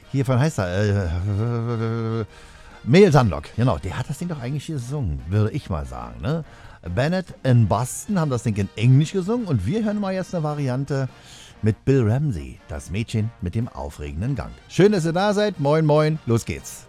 Hier von heißt er, Mel Sandlock, genau, der hat das Ding doch eigentlich gesungen, würde ich mal sagen, ne? Bennett in Boston haben das Ding in Englisch gesungen und wir hören mal jetzt eine Variante mit Bill Ramsey, das Mädchen mit dem aufregenden Gang. Schön, dass ihr da seid, moin moin, los geht's.